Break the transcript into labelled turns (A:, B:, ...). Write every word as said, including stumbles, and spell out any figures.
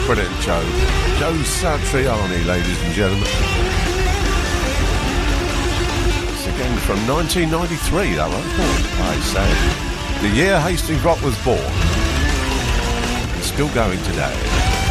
A: Brilliant, Joe. Joe Satriani, ladies and gentlemen. It's again from nineteen ninety-three, that one. I say. The year Hastings Rock was born. It's still going today.